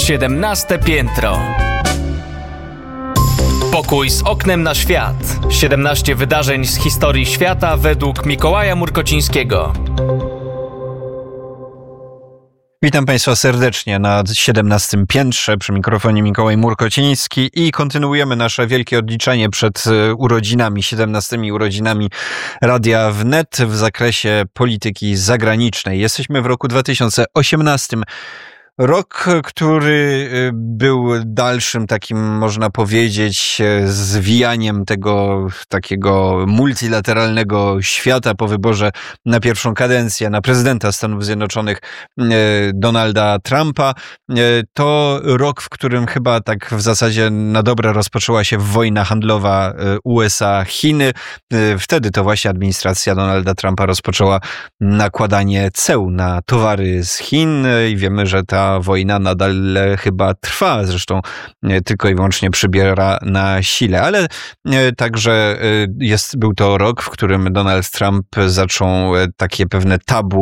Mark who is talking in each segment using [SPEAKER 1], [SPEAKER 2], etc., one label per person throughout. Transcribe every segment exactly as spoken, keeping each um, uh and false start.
[SPEAKER 1] siedemnaste piętro. Pokój z oknem na świat. siedemnaście wydarzeń z historii świata według Mikołaja Murkocińskiego.
[SPEAKER 2] Witam Państwa serdecznie na siedemnastym piętrze, przy mikrofonie Mikołaj Murkociński i kontynuujemy nasze wielkie odliczanie przed urodzinami, siedemnastymi urodzinami Radia Wnet w zakresie polityki zagranicznej. Jesteśmy w roku dwa tysiące osiemnastym. Rok, który był dalszym takim, można powiedzieć, zwijaniem tego takiego multilateralnego świata po wyborze na pierwszą kadencję, na prezydenta Stanów Zjednoczonych Donalda Trumpa. To rok, w którym chyba tak w zasadzie na dobre rozpoczęła się wojna handlowa U S A-Chiny. Wtedy to właśnie administracja Donalda Trumpa rozpoczęła nakładanie ceł na towary z Chin i wiemy, że ta wojna nadal chyba trwa, zresztą tylko i wyłącznie przybiera na sile, ale także jest, był to rok, w którym Donald Trump zaczął takie pewne tabu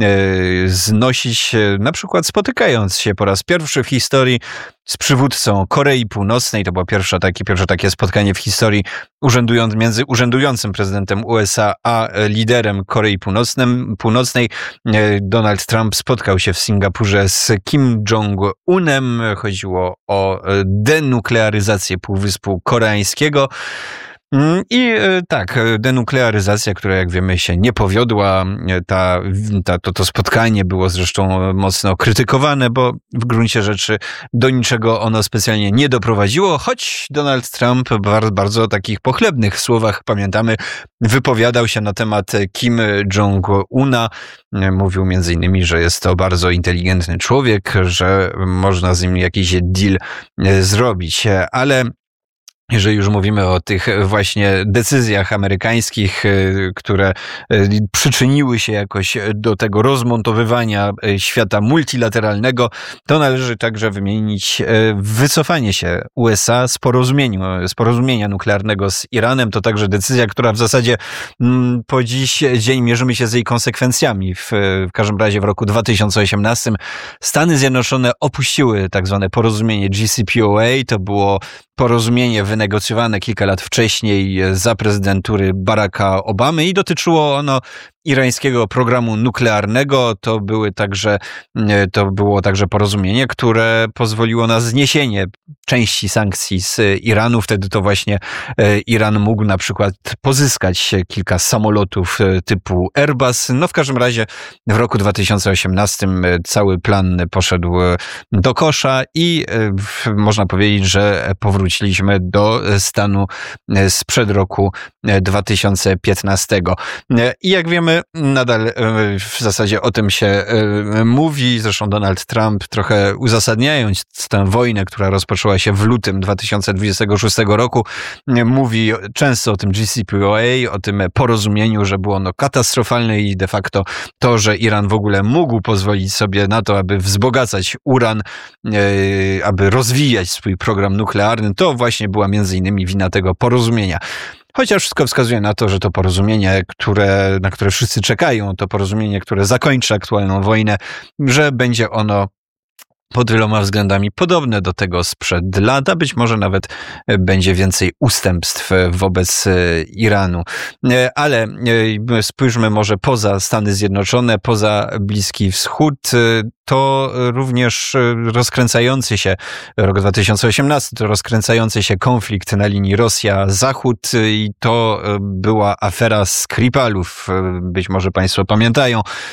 [SPEAKER 2] znosić, na przykład spotykając się po raz pierwszy w historii z przywódcą Korei Północnej. To było pierwsze takie, pierwsze takie spotkanie w historii urzędując, między urzędującym prezydentem U S A a liderem Korei Północnym, Północnej. Donald Trump spotkał się w Singapurze z Kim Jong-unem. Chodziło o denuklearyzację Półwyspu Koreańskiego. I tak, denuklearyzacja, która jak wiemy się nie powiodła, ta, ta, to, to spotkanie było zresztą mocno krytykowane, bo w gruncie rzeczy do niczego ono specjalnie nie doprowadziło, choć Donald Trump w bardzo, bardzo takich pochlebnych słowach, pamiętamy, wypowiadał się na temat Kim Jong-una. Mówił między innymi, że jest to bardzo inteligentny człowiek, że można z nim jakiś deal zrobić, ale jeżeli już mówimy o tych właśnie decyzjach amerykańskich, które przyczyniły się jakoś do tego rozmontowywania świata multilateralnego, to należy także wymienić wycofanie się U S A z porozumienia, z porozumienia nuklearnego z Iranem. To także decyzja, która w zasadzie po dziś dzień mierzymy się z jej konsekwencjami. W, w każdym razie w roku dwa tysiące osiemnastym Stany Zjednoczone opuściły tak zwane porozumienie J C P O A. To było porozumienie wynegocjowane kilka lat wcześniej za prezydentury Baracka Obamy i dotyczyło ono irańskiego programu nuklearnego. To były także, to było także porozumienie, które pozwoliło na zniesienie części sankcji z Iranu. Wtedy to właśnie Iran mógł na przykład pozyskać kilka samolotów typu Airbus. No w każdym razie w roku dwa tysiące osiemnastym cały plan poszedł do kosza i można powiedzieć, że powróciliśmy do stanu sprzed roku dwa tysiące piętnastego. I jak wiemy, nadal w zasadzie o tym się mówi. Zresztą Donald Trump, trochę uzasadniając tę wojnę, która rozpoczęła się w lutym dwa tysiące dwudziestego szóstego roku, mówi często o tym J C P O A, o tym porozumieniu, że było ono katastrofalne i de facto to, że Iran w ogóle mógł pozwolić sobie na to, aby wzbogacać uran, aby rozwijać swój program nuklearny, to właśnie była między innymi wina tego porozumienia. Chociaż wszystko wskazuje na to, że to porozumienie, które, na które wszyscy czekają, to porozumienie, które zakończy aktualną wojnę, że będzie ono pod wieloma względami podobne do tego sprzed lat, a być może nawet będzie więcej ustępstw wobec Iranu. Ale spójrzmy może poza Stany Zjednoczone, poza Bliski Wschód. To również rozkręcający się, rok dwa tysiące osiemnasty, to rozkręcający się konflikt na linii Rosja-Zachód i to była afera Skripalów. Być może Państwo pamiętają